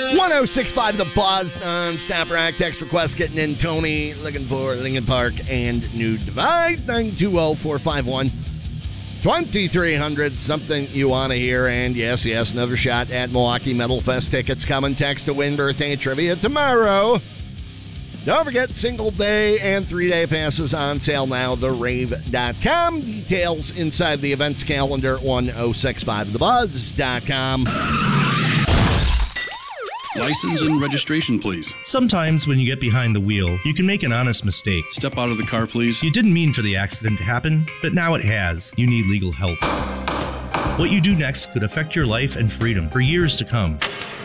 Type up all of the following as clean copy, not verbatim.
1065 The Buzz non-stop rock. Text request getting in. Tony looking for Lincoln Park and New Divide. 920-451-2300. Something you want to hear. And yes, another shot at Milwaukee Metal Fest tickets coming. Text to win birthday trivia tomorrow. Don't forget, single day and 3-day passes on sale now. TheRave.com. Details inside the events calendar at 1065thebuzz.com. License and registration, please. Sometimes when you get behind the wheel, you can make an honest mistake. Step out of the car, please. You didn't mean for the accident to happen, but now it has. You need legal help. What you do next could affect your life and freedom for years to come.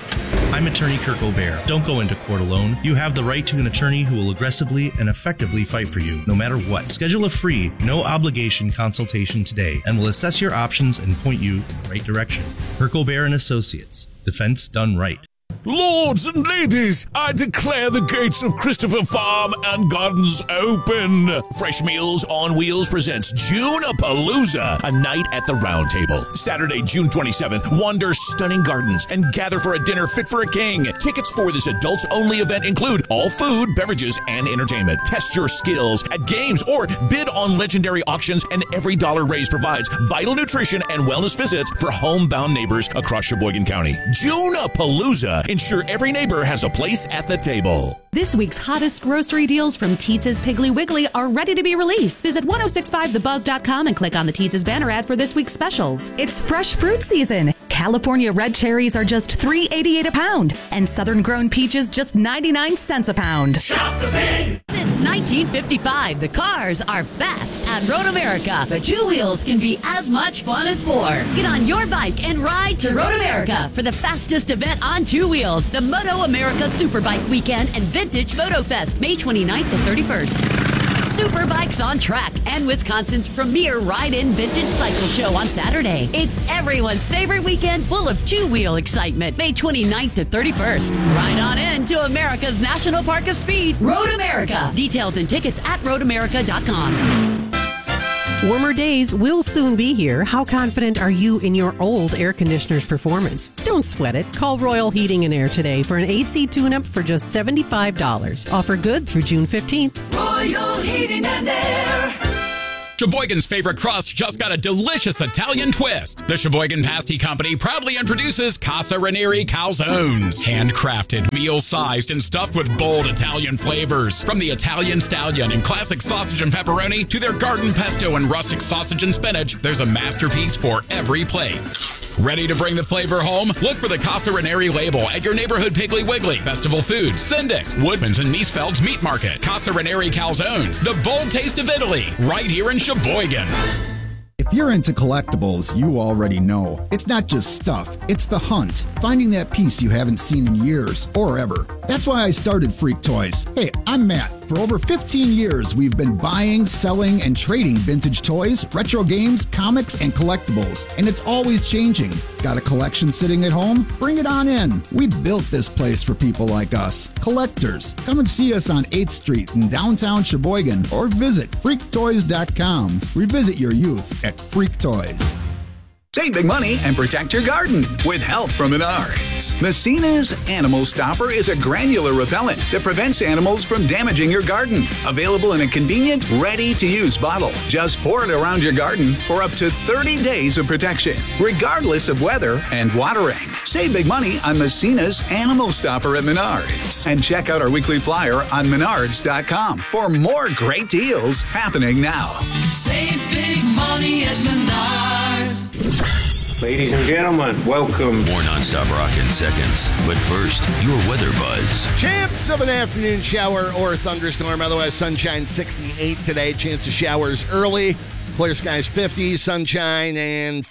I'm attorney Kirk O'Bear. Don't go into court alone. You have the right to an attorney who will aggressively and effectively fight for you, no matter what. Schedule a free, no-obligation consultation today, and we'll assess your options and point you in the right direction. Kirk O'Bear and Associates. Defense done right. Lords and ladies, I declare the gates of Christopher Farm and Gardens open. Fresh Meals on Wheels presents June-a-Palooza, a night at the Round Table. Saturday, June 27th, wander stunning gardens and gather for a dinner fit for a king. Tickets for this adults-only event include all food, beverages, and entertainment. Test your skills at games or bid on legendary auctions, and every dollar raised provides vital nutrition and wellness visits for homebound neighbors across Sheboygan County. June-a-Palooza. Ensure every neighbor has a place at the table. This week's hottest grocery deals from Teetz's Piggly Wiggly are ready to be released. Visit 1065thebuzz.com and click on the Teetz's banner ad for this week's specials. It's fresh fruit season. California red cherries are just $3.88 a pound, and southern grown peaches just 99 cents a pound. Shop the pig! Since 1955, the cars are best at Road America. But two wheels can be as much fun as four. Get on your bike and ride to Road America for the fastest event on two wheels, the Moto America Superbike Weekend and Vintage Moto Fest, May 29th to 31st. Superbikes on Track and Wisconsin's premier ride-in vintage cycle show on Saturday. It's everyone's favorite weekend full of two-wheel excitement, May 29th to 31st. Ride on in to America's National Park of Speed, Road America. Details and tickets at roadamerica.com. Warmer days will soon be here. How confident are you in your old air conditioner's performance? Don't sweat it. Call Royal Heating and Air today for an AC tune-up for just $75. Offer good through June 15th. Royal Heating and Air. Sheboygan's favorite crust just got a delicious Italian twist. The Sheboygan Pasty Company proudly introduces Casa Ranieri Calzones. Handcrafted, meal-sized, and stuffed with bold Italian flavors. From the Italian Stallion and classic sausage and pepperoni to their garden pesto and rustic sausage and spinach, there's a masterpiece for every plate. Ready to bring the flavor home? Look for the Casa Ranieri label at your neighborhood Piggly Wiggly, Festival Foods, Sindix, Woodman's, and Miesfeld's Meat Market. Casa Ranieri Calzones, the bold taste of Italy, right here in Sheboygan. If you're into collectibles, you already know. It's not just stuff, it's the hunt. Finding that piece you haven't seen in years or ever. That's why I started Freak Toys. Hey, I'm Matt. For over 15 years, we've been buying, selling, and trading vintage toys, retro games, comics, and collectibles. And it's always changing. Got a collection sitting at home? Bring it on in. We built this place for people like us, collectors. Come and see us on 8th Street in downtown Sheboygan or visit freaktoys.com. Revisit your youth at Freak Toys. Save big money and protect your garden with help from Menards. Messina's Animal Stopper is a granular repellent that prevents animals from damaging your garden. Available in a convenient, ready-to-use bottle. Just pour it around your garden for up to 30 days of protection, regardless of weather and watering. Save big money on Messina's Animal Stopper at Menards. And check out our weekly flyer on menards.com for more great deals happening now. Save big money at Menards. Ladies and gentlemen, welcome. More nonstop rock in seconds. But first, your weather buzz. Chance of an afternoon shower or thunderstorm. Otherwise, sunshine 68 today. Chance of showers early. Clear skies 50, sunshine, and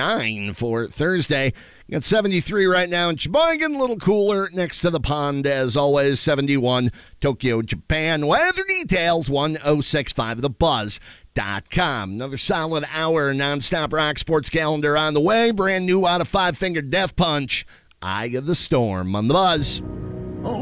59 for Thursday. Got 73 right now in Sheboygan. A little cooler next to the pond, as always. 71, Tokyo, Japan. Weather details, 1065thebuzz.com. Another solid hour nonstop rock sports calendar on the way. Brand new out of Five Finger Death Punch. Eye of the Storm on the Buzz.